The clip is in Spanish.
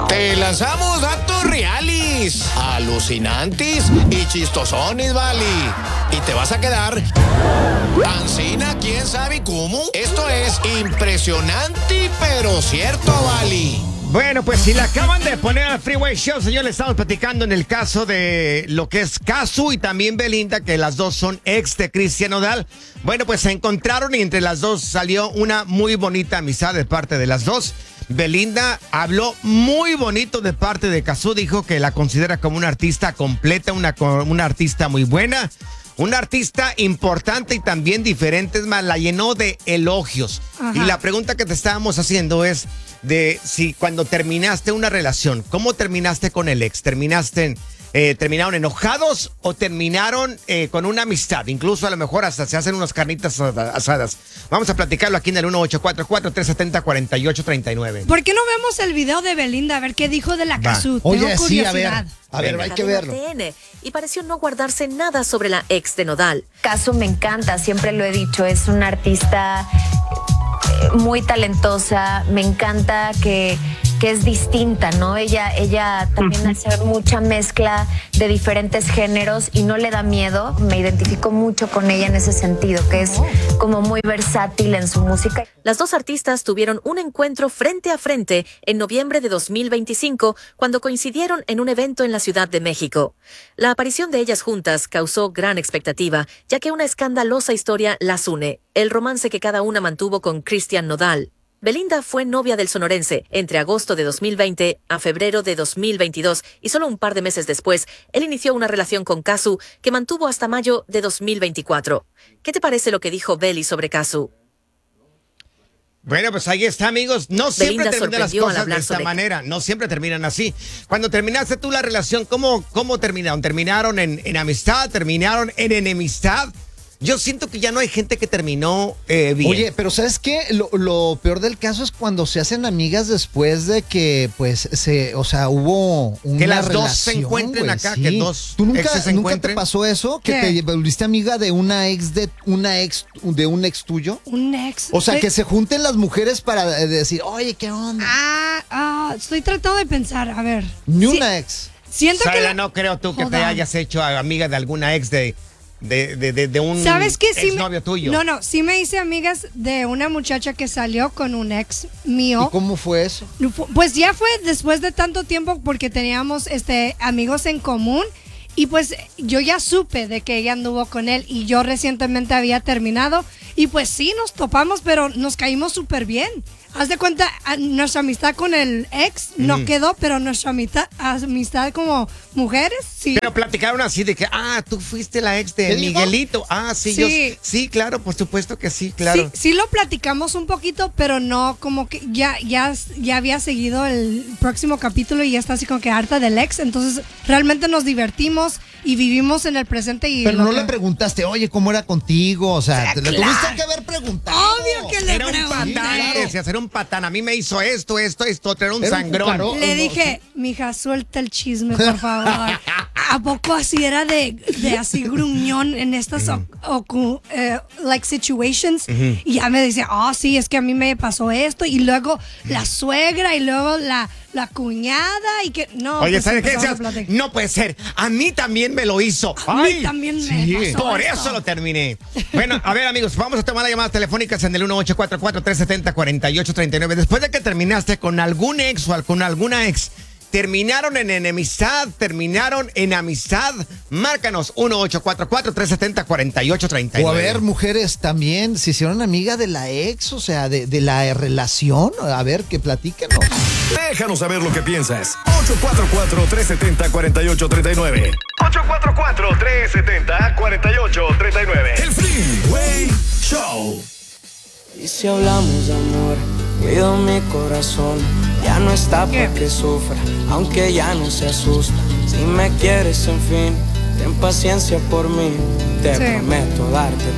Te lanzamos datos reales, alucinantes y chistosones, vale. Y te vas a quedar ancina, quién sabe cómo. Esto es impresionante, pero cierto, vale. Bueno, pues si le acaban de poner al Freeway Show, señor, le estamos platicando en el caso de lo que es Casu y también Belinda, que las dos son ex de Cristian Nodal. Bueno, pues se encontraron y entre las dos salió una muy bonita amistad de parte de las dos. Belinda habló muy bonito de parte de Casu, dijo que la considera como una artista completa, una artista muy buena, una artista importante y también diferente, es más, la llenó de elogios. Ajá. Y la pregunta que te estábamos haciendo es de si cuando terminaste una relación, ¿cómo terminaste con el ex? ¿Terminaron enojados o terminaron con una amistad? Incluso a lo mejor hasta se hacen unas carnitas asadas. Vamos a platicarlo aquí en el 1844-370-4839. ¿Por qué no vemos el video de Belinda? A ver qué dijo de la Casu. Oye, sí, a ver, hay que verlo. Y pareció no guardarse nada sobre la ex de Nodal. Casu me encanta, siempre lo he dicho, es una artista muy talentosa, me encanta que es distinta, ¿no? Ella también hace mucha mezcla de diferentes géneros y no le da miedo. Me identifico mucho con ella en ese sentido, que es como muy versátil en su música. Las dos artistas tuvieron un encuentro frente a frente en noviembre de 2025, cuando coincidieron en un evento en la Ciudad de México. La aparición de ellas juntas causó gran expectativa, ya que una escandalosa historia las une, el romance que cada una mantuvo con Cristian Nodal. Belinda fue novia del sonorense entre agosto de 2020 a febrero de 2022 y solo un par de meses después, él inició una relación con Casu que mantuvo hasta mayo de 2024. ¿Qué te parece lo que dijo Beli sobre Casu? Bueno, pues ahí está, amigos. No siempre terminan las cosas de esta manera. No siempre terminan así. Cuando terminaste tú la relación, ¿cómo terminaron? ¿Terminaron en amistad? ¿Terminaron en enemistad? Yo siento que ya no hay gente que terminó bien. Oye, pero ¿sabes qué? Lo peor del caso es cuando se hacen amigas después de que, pues, hubo una que las relación, dos se encuentren acá, sí. que dos ¿Tú nunca exes se te encuentren? pasó eso? ¿Que te volviste amiga de un ex tuyo? ¿Un ex? O sea, que se junten las mujeres para decir, oye, ¿qué onda? Estoy tratando de pensar, a ver. Ni una ex. Siento Sara, que no creo tú que te hayas hecho amiga de alguna ex de un ¿sabes qué? Sí exnovio tuyo. No, sí me hice amigas de una muchacha que salió con un ex mío. ¿Y cómo fue eso? Pues ya fue después de tanto tiempo porque teníamos amigos en común y pues yo ya supe de que ella anduvo con él y yo recientemente había terminado y pues sí, nos topamos, pero nos caímos súper bien. Haz de cuenta, nuestra amistad con el ex no quedó, pero nuestra amistad como mujeres, sí. Pero platicaron así de que, tú fuiste la ex de Miguelito. Sí. Sí, claro, por supuesto que sí, claro. Sí, lo platicamos un poquito, pero no como que ya había seguido el próximo capítulo y ya está así como que harta del ex. Entonces, realmente nos divertimos y vivimos en el presente. Pero no le preguntaste, oye, ¿cómo era contigo? O sea, te le tuviste que haber preguntado. Obvio que le pregunté. Era un patán, era un patán. A mí me hizo esto, era un sangrón. Le dije, mija, suelta el chisme, por favor. ¿A poco así era de así gruñón en estas like situations? Y ya me decía, sí, es que a mí me pasó esto. Y luego la suegra y luego la cuñada y que no. Oye, pues ¿sabes qué? No puede ser. A mí también me lo hizo. A mí también me pasó. Por eso lo terminé. Bueno, a ver, amigos, vamos a tomar las llamadas telefónicas en el 1844-370-4839. Después de que terminaste con algún ex o con alguna ex, ¿terminaron en enemistad? ¿Terminaron en amistad? Márcanos 1844-370-4839. O a ver, mujeres también, se hicieron amiga de la ex, o sea, de la relación. A ver, que platíquenos. Déjanos saber lo que piensas. 844-370-4839. 844-370-4839. El Freeway Show. Y si hablamos de amor, cuido mi corazón. Ya no está para que sufra, aunque ya no se asusta. Si me quieres, en fin, ten paciencia por mí. Te prometo darte